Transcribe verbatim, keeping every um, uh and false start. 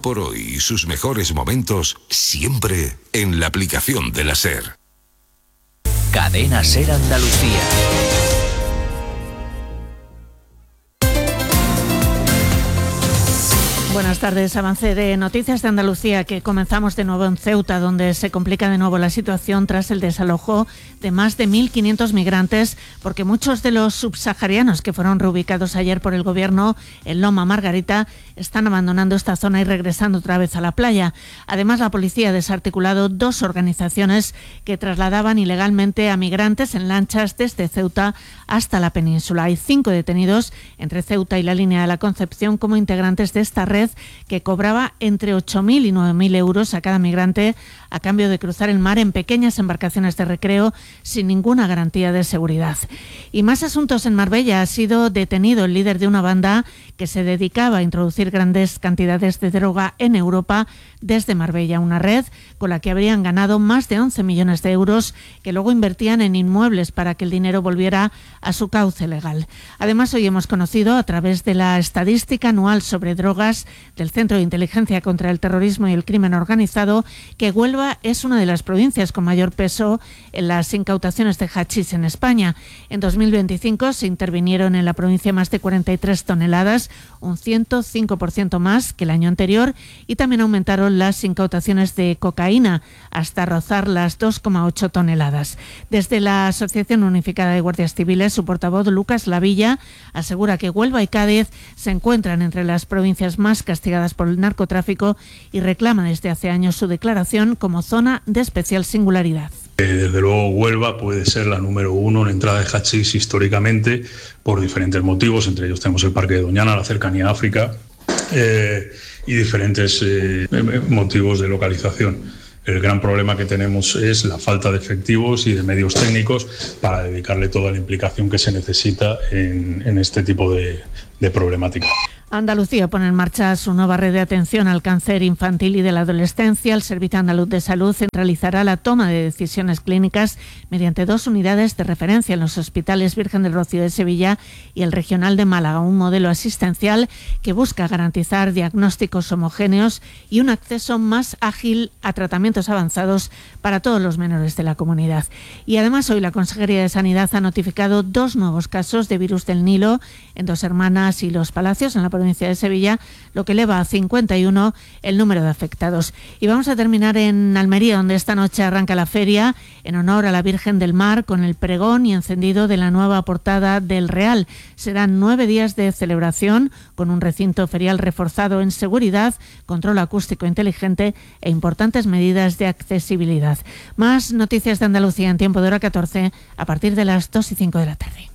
por hoy y sus mejores momentos siempre en la aplicación de la SER. Cadena SER Andalucía. Buenas tardes. Avance de Noticias de Andalucía, que comenzamos de nuevo en Ceuta, donde se complica de nuevo la situación tras el desalojo de más de mil quinientos migrantes, porque muchos de los subsaharianos que fueron reubicados ayer por el Gobierno en Loma Margarita están abandonando esta zona y regresando otra vez a la playa. Además, la policía ha desarticulado dos organizaciones que trasladaban ilegalmente a migrantes en lanchas desde Ceuta hasta la península. Hay cinco detenidos entre Ceuta y la Línea de la Concepción como integrantes de esta red, que cobraba entre ocho mil y nueve mil euros a cada migrante a cambio de cruzar el mar en pequeñas embarcaciones de recreo sin ninguna garantía de seguridad. Y más asuntos. En Marbella ha sido detenido el líder de una banda que se dedicaba a introducir grandes cantidades de droga en Europa desde Marbella, una red con la que habrían ganado más de once millones de euros que luego invertían en inmuebles para que el dinero volviera a su cauce legal. Además, hoy hemos conocido a través de la estadística anual sobre drogas del Centro de Inteligencia contra el Terrorismo y el Crimen Organizado que Huelva es una de las provincias con mayor peso en las incautaciones de hachís en España. En dos mil veinticinco se intervinieron en la provincia más de cuarenta y tres toneladas, un ciento cinco por ciento más que el año anterior, y también aumentaron las incautaciones de cocaína hasta rozar las dos coma ocho toneladas. Desde la Asociación Unificada de Guardias Civiles, su portavoz Lucas Lavilla asegura que Huelva y Cádiz se encuentran entre las provincias más castigadas por el narcotráfico y reclama desde hace años su declaración como zona de especial singularidad. Desde luego Huelva puede ser la número uno en entrada de hachís históricamente por diferentes motivos, entre ellos tenemos el Parque de Doñana, la cercanía a África eh, y diferentes eh, motivos de localización. El gran problema que tenemos es la falta de efectivos y de medios técnicos para dedicarle toda la implicación que se necesita en, en este tipo de, de problemática. Andalucía pone en marcha su nueva red de atención al cáncer infantil y de la adolescencia. El Servicio Andaluz de Salud centralizará la toma de decisiones clínicas mediante dos unidades de referencia en los hospitales Virgen del Rocío de Sevilla y el Regional de Málaga, un modelo asistencial que busca garantizar diagnósticos homogéneos y un acceso más ágil a tratamientos avanzados para todos los menores de la comunidad. Y además, hoy la Consejería de Sanidad ha notificado dos nuevos casos de virus del Nilo en Dos Hermanas y Los Palacios, en la provincia de Sevilla, lo que eleva a cincuenta y uno el número de afectados. Y vamos a terminar en Almería, donde esta noche arranca la feria en honor a la Virgen del Mar con el pregón y encendido de la nueva portada del Real. Serán nueve días de celebración con un recinto ferial reforzado en seguridad, control acústico inteligente e importantes medidas de accesibilidad. Más noticias de Andalucía en tiempo de hora catorce a partir de las dos y cinco de la tarde.